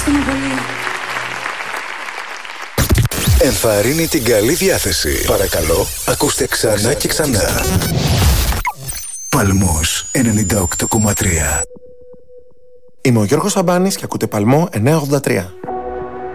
Ευχαριστούμε πολύ. Ενθαρρύνει την καλή διάθεση. Παρακαλώ, ακούστε ξανά και ξανά. Παλμός 98,3. Είμαι ο Γιώργος Σαμπάνης και ακούτε Παλμό 983.